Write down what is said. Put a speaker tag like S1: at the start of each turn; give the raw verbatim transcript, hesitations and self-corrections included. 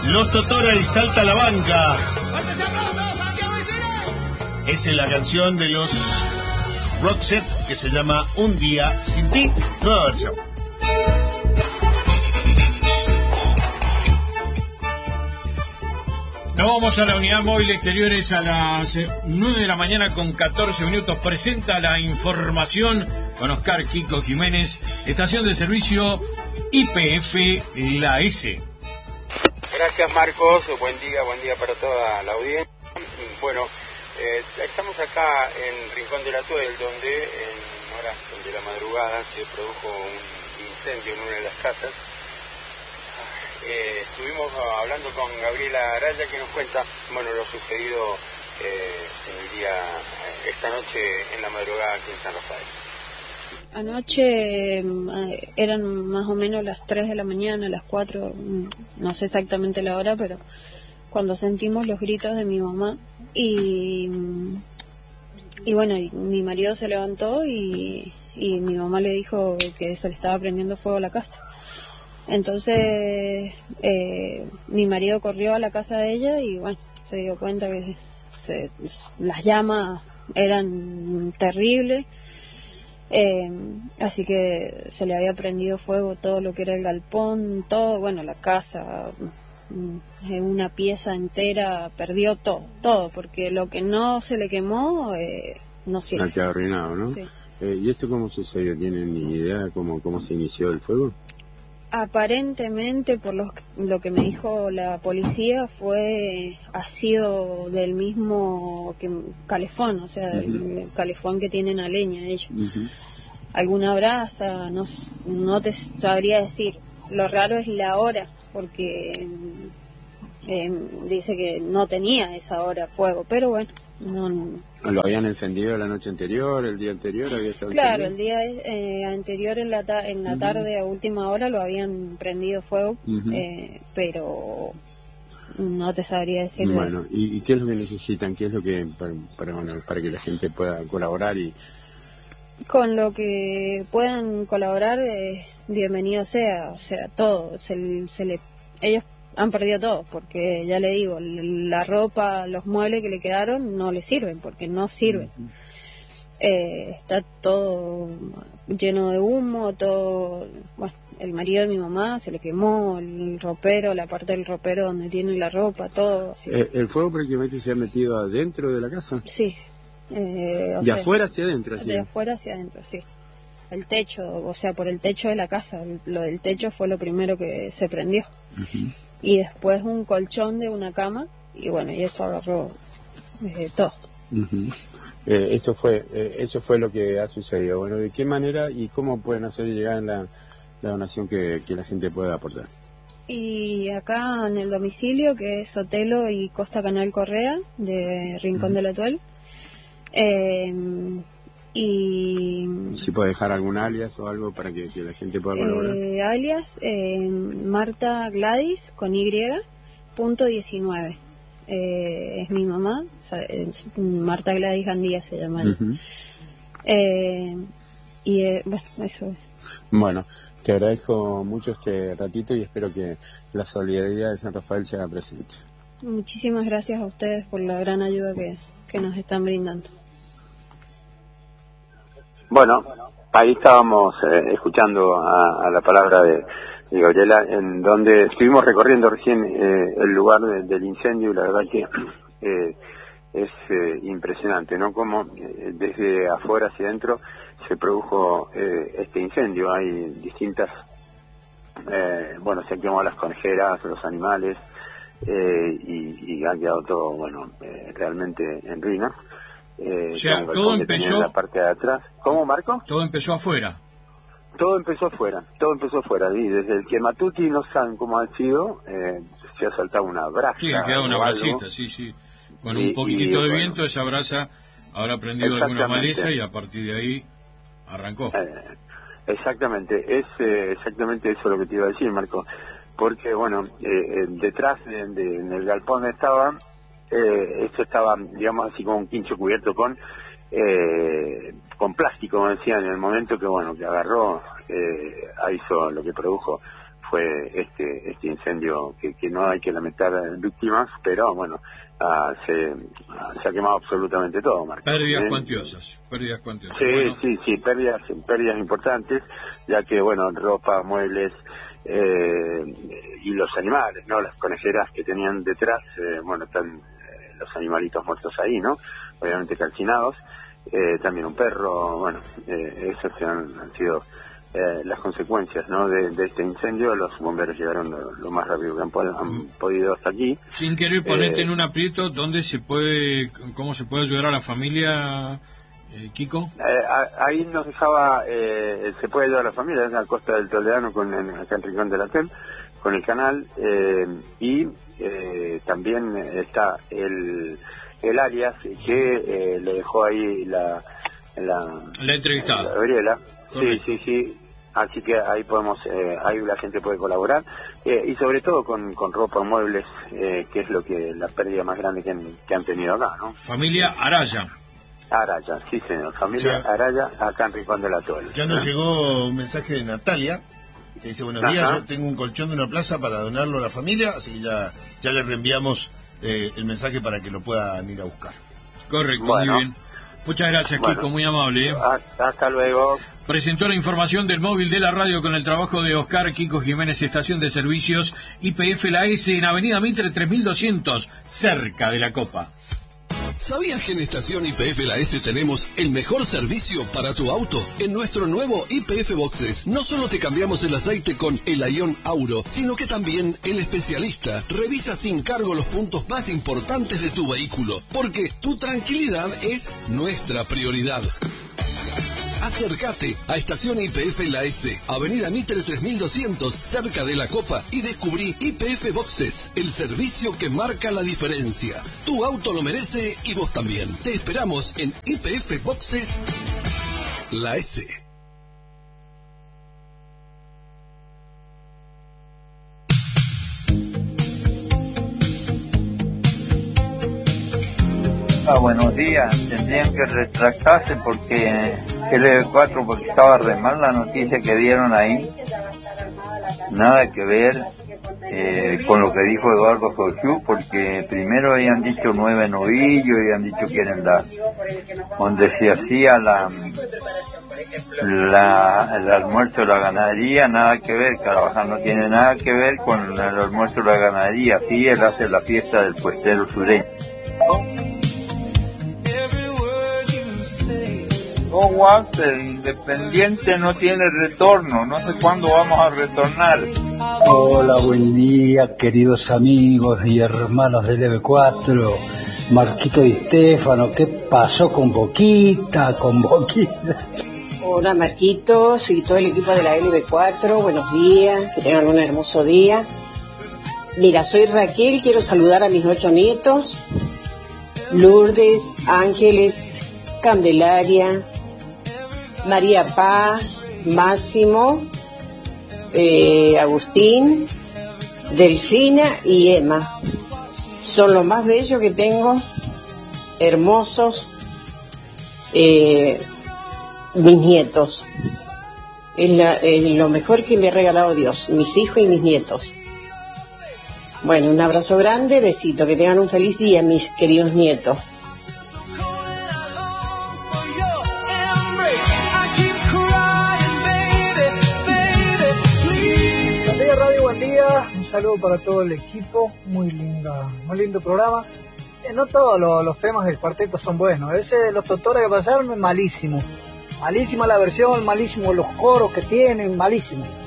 S1: Los Totora y Salta la Banca. Esa es la canción de los Roxette que se llama Un Día Sin Ti, nueva versión.
S2: Nos vamos a la unidad móvil exteriores a las nueve de la mañana con catorce minutos. Presenta la información con Oscar Kiko Jiménez, estación de servicio Y P F La S.
S3: Gracias, Marcos, buen día, buen día para toda la audiencia. Bueno, eh, estamos acá en Rincón de la Tuel, donde en horas de la madrugada se produjo un incendio en una de las casas. Eh, estuvimos hablando con Gabriela Araya, que nos cuenta, bueno, lo sucedido eh, en el día, esta noche en la madrugada aquí en San Rafael.
S4: Anoche eh, eran más o menos las tres de la mañana, las cuatro, no sé exactamente la hora, pero cuando sentimos los gritos de mi mamá y, y bueno, y mi marido se levantó y, y mi mamá le dijo que se le estaba prendiendo fuego a la casa. Entonces eh, mi marido corrió a la casa de ella y bueno, se dio cuenta que se, las llamas eran terribles, eh, así que se le había prendido fuego todo lo que era el galpón, todo, bueno, la casa, una pieza entera, perdió todo, todo, porque lo que no se le quemó eh, no sirve.
S5: Ha quedado arruinado, ¿no?
S4: Sí.
S5: Eh, ¿Y esto cómo sucedió? ¿Tienen ni idea cómo, cómo se inició el fuego?
S4: Aparentemente, por lo, lo que me dijo la policía, fue ha sido del mismo que, calefón, o sea, uh-huh. el calefón que tienen a leña ellos. Uh-huh. Alguna brasa, no, no te sabría decir. Lo raro es la hora, porque eh, dice que no tenía esa hora fuego, pero bueno. No, no.
S5: ¿Lo habían encendido la noche anterior, el día anterior? ¿Había estado
S4: claro,
S5: encendido?
S4: el día eh, anterior en la, ta- en la uh-huh. tarde a última hora lo habían prendido fuego, uh-huh. eh, pero no te sabría decir.
S5: Bueno, ¿y, ¿y qué es lo que necesitan? ¿Qué es lo que para, para, bueno, para que la gente pueda colaborar? Y
S4: con lo que puedan colaborar, eh, bienvenido sea, o sea, todo. Se, se le, ellos han perdido todo, porque ya le digo, la ropa, los muebles que le quedaron no le sirven, porque no sirven. Uh-huh. Eh, está todo lleno de humo, todo, bueno, el marido de mi mamá se le quemó el ropero, la parte del ropero donde tiene la ropa, todo. Así.
S5: Eh, ¿El fuego prácticamente se ha metido adentro de la casa?
S4: Sí. Eh, o
S5: ¿De
S4: sea,
S5: afuera hacia adentro? ¿Sí?
S4: De afuera hacia adentro, sí. El techo, o sea, por el techo de la casa, el, lo del techo fue lo primero que se prendió. Uh-huh. Y después un colchón de una cama, y bueno, y eso agarró eh, todo.
S5: Uh-huh. Eh, eso fue eh, eso fue lo que ha sucedido. Bueno, ¿de qué manera y cómo pueden hacer llegar la, la donación que, que la gente pueda aportar?
S4: Y acá en el domicilio, que es Sotelo y Costa Canal Correa, de Rincón uh-huh. de la Tuel. Eh, y
S5: si puede dejar algún alias o algo para que, que la gente pueda colaborar.
S4: Eh, alias eh, Marta Gladys con Y punto diecinueve. Eh, es mi mamá, o sea, es Marta Gladys Gandía se llama. Uh-huh. eh, y eh, bueno, eso.
S5: Bueno, te agradezco mucho este ratito y espero que la solidaridad de San Rafael sea presente.
S4: Muchísimas gracias a ustedes por la gran ayuda que, que nos están brindando.
S3: Bueno, ahí estábamos eh, escuchando a, a la palabra de, de Gabriela, en donde estuvimos recorriendo recién eh, el lugar de, del incendio, y la verdad que eh, es eh, impresionante, ¿no? Como eh, desde afuera hacia adentro se produjo eh, este incendio. Hay distintas, eh, bueno, se han quemado las conejeras, los animales, eh, y, y ha quedado todo, bueno, eh, realmente en ruinas. Eh,
S2: o sea, todo empezó
S3: en la parte de atrás. ¿Cómo, Marco?
S2: Todo empezó afuera.
S3: Todo empezó afuera, todo empezó afuera. Y desde el Quematuti no saben cómo ha sido, eh, se ha saltado una brasa.
S2: Sí, ha quedado una brasita, sí, sí. Con y, un poquitito y, de bueno, viento, esa brasa habrá prendido alguna maleza y a partir de ahí arrancó.
S3: Eh, exactamente, es eh, exactamente eso lo que te iba a decir, Marco. Porque, bueno, eh, eh, detrás de, de, en el galpón donde estaba, eh, esto estaba, digamos así, como un quincho cubierto con eh, con plástico, como decían. En el momento que, bueno, que agarró, eh, hizo lo que produjo fue este este incendio que, que no hay que lamentar víctimas, pero bueno, uh, se, uh, se ha quemado absolutamente todo, Marco.
S2: Pérdidas
S3: ¿Eh?
S2: cuantiosas, pérdidas cuantiosas.
S3: Sí,
S2: bueno.
S3: sí, sí, pérdidas, pérdidas importantes, ya que, bueno, ropa, muebles eh, y los animales, ¿no? Las conejeras que tenían detrás, eh, bueno, están eh, los animalitos muertos ahí, ¿no? Obviamente calcinados, eh, también un perro, bueno, eh, esas han, han sido eh, las consecuencias, ¿no? De, de este incendio. Los bomberos llegaron lo, lo más rápido que han, han podido hasta aquí.
S2: Sin querer ponerte
S3: eh,
S2: en un aprieto, ¿dónde se puede, cómo se puede ayudar a la familia, eh, Kiko?
S3: Eh, a, ahí nos dejaba, eh, se puede ayudar a la familia, en la costa del Toledano, con, en, acá en Rincón de la Tem, con el canal, eh, y eh, también está el, el Arias, que eh, le dejó ahí la... La,
S2: la entrevistada.
S3: La Gabriela.
S2: Correcto.
S3: Sí, sí, sí. Así que ahí podemos, eh, ahí la gente puede colaborar, eh, y sobre todo con, con ropa, muebles, eh, que es lo que la pérdida más grande que han, que han tenido acá, ¿no?
S2: Familia Araya.
S3: Araya, sí señor, familia ya. Araya, acá en Rincón de la Toel.
S1: Ya nos ¿Eh? llegó un mensaje de Natalia, que dice: buenos días, Ajá. yo tengo un colchón de una plaza para donarlo a la familia, así que ya, ya le reenviamos eh, el mensaje para que lo puedan ir a buscar.
S2: Correcto,
S3: bueno.
S2: muy bien. Muchas gracias, bueno, Kiko, muy amable. ¿eh?
S3: Hasta luego.
S2: Presentó la información del móvil de la radio con el trabajo de Oscar Kiko Jiménez, estación de servicios Y P F La S en Avenida Mitre tres mil doscientos, cerca de la Copa.
S6: ¿Sabías que en Estación Y P F La S tenemos el mejor servicio para tu auto? En nuestro nuevo Y P F Boxes no solo te cambiamos el aceite con el Ion Auro, sino que también el especialista revisa sin cargo los puntos más importantes de tu vehículo, porque tu tranquilidad es nuestra prioridad. Acércate a Estación Y P F La S, Avenida Mitre tres mil doscientos, cerca de la Copa, y descubrí Y P F Boxes, el servicio que marca la diferencia. Tu auto lo merece y vos también. Te esperamos en Y P F Boxes La S.
S7: Ah, buenos días. Tendrían que retractarse porque el L V cuatro, porque estaba re mal la noticia que dieron ahí. Nada que ver eh, con lo que dijo Eduardo Sochú, porque primero habían dicho nueve novillos y habían dicho que era la, donde se hacía la, la el almuerzo de la ganadería. Nada que ver, Carabajal no tiene nada que ver con el almuerzo de la ganadería. Sí, él hace la fiesta del puestero sureño. No, Walter, el Independiente no tiene retorno, no sé cuándo vamos a retornar.
S8: Hola, buen día, queridos amigos y hermanos del L V cuatro, Marquito Di Stefano, ¿qué pasó con Boquita, con Boquita?
S9: Hola, Marquitos y todo el equipo de la L V cuatro, buenos días, que tengan un hermoso día. Mira, soy Raquel, quiero saludar a mis ocho nietos, Lourdes, Ángeles, Candelaria, María Paz, Máximo, eh, Agustín, Delfina y Emma. Son los más bellos que tengo, hermosos, eh, mis nietos. Es, la, es lo mejor que me ha regalado Dios, mis hijos y mis nietos. Bueno, un abrazo grande, besito, que tengan un feliz día, mis queridos nietos.
S10: Un saludo para todo el equipo, muy linda, muy lindo programa. Eh, no todos los, los temas del cuarteto son buenos, ese de los Totores que pasaron es malísimo, malísima la versión, malísimo los coros que tienen, malísimo.